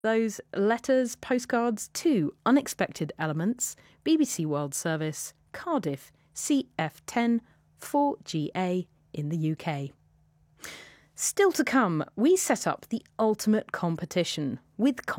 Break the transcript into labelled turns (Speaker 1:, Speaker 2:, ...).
Speaker 1: those letters, postcards to Unexpected Elements, BBC World Service, Cardiff, CF10 4GA in the UK. Still to come, we set up the ultimate competition with